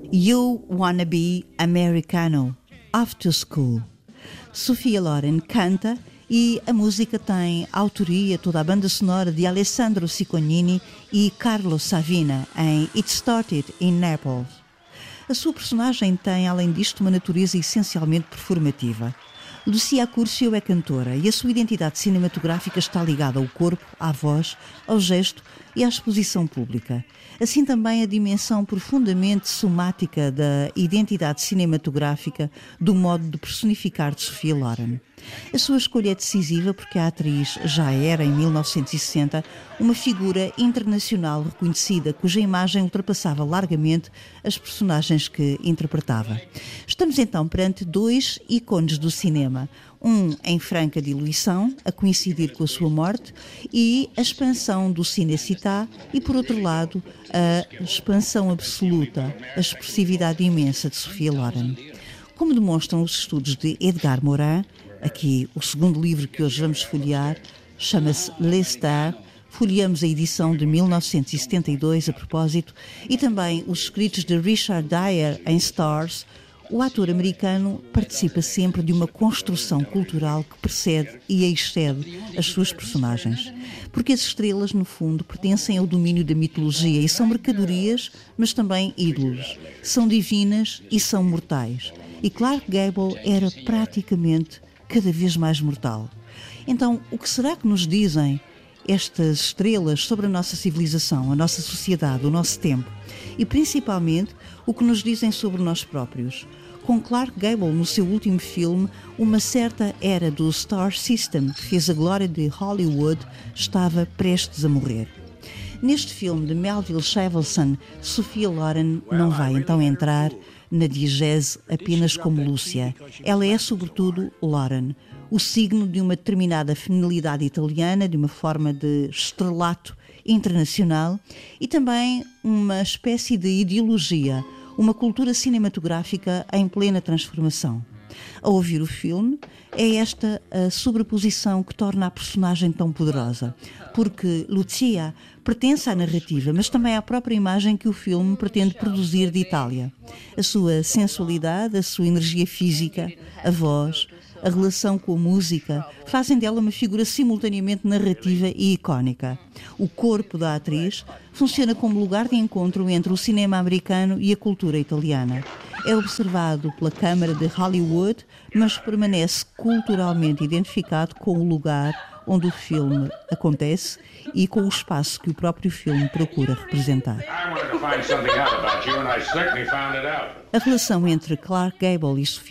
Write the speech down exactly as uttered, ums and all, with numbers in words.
You Wanna Be Americano, Off to School. Sophia Loren canta e a música tem autoria, toda a banda sonora de Alessandro Cicconini e Carlo Savina em It Started in Naples. A sua personagem tem, além disto, uma natureza essencialmente performativa. Lucia Curcio é cantora e a sua identidade cinematográfica está ligada ao corpo, à voz, ao gesto e à exposição pública. Assim também a dimensão profundamente somática da identidade cinematográfica do modo de personificar de Sophia Loren. A sua escolha é decisiva porque a atriz já era, em mil novecentos e sessenta, uma figura internacional reconhecida, cuja imagem ultrapassava largamente as personagens que interpretava. Estamos então perante dois ícones do cinema, um em franca diluição, a coincidir com a sua morte, e a expansão do Cinecittà e, por outro lado, a expansão absoluta, a expressividade imensa de Sophia Loren. Como demonstram os estudos de Edgar Morin, aqui o segundo livro que hoje vamos folhear chama-se Les Stars, folheamos a edição de mil novecentos e setenta e dois a propósito, e também os escritos de Richard Dyer em Stars. O ator americano participa sempre de uma construção cultural que precede e excede as suas personagens. Porque as estrelas, no fundo, pertencem ao domínio da mitologia e são mercadorias, mas também ídolos. São divinas e são mortais. E Clark Gable era praticamente cada vez mais mortal. Então, o que será que nos dizem estas estrelas sobre a nossa civilização, a nossa sociedade, o nosso tempo? E principalmente o que nos dizem sobre nós próprios. Com Clark Gable, no seu último filme, uma certa era do Star System, que fez a glória de Hollywood, estava prestes a morrer. Neste filme de Melville Shavelson, Sophia Loren não vai então entrar na diegese apenas como Lúcia. Ela é, sobretudo, Loren, o signo de uma determinada feminilidade italiana, de uma forma de estrelato internacional e também uma espécie de ideologia, uma cultura cinematográfica em plena transformação. Ao ouvir o filme, é esta a sobreposição que torna a personagem tão poderosa, porque Lucia pertence à narrativa, mas também à própria imagem que o filme pretende produzir de Itália. A sua sensualidade, a sua energia física, a voz, a relação com a música, fazem dela uma figura simultaneamente narrativa e icónica. O corpo da atriz funciona como lugar de encontro entre o cinema americano e a cultura italiana. É observado pela Câmara de Hollywood, mas permanece culturalmente identificado com o lugar onde o filme acontece e com o espaço que o próprio filme procura representar. A relação entre Clark Gable e Sophia